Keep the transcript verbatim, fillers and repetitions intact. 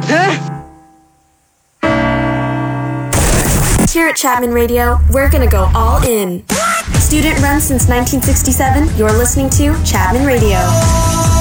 Here at Chapman Radio, we're gonna go all in. Student run since nineteen sixty-seven, you're listening to Chapman Radio.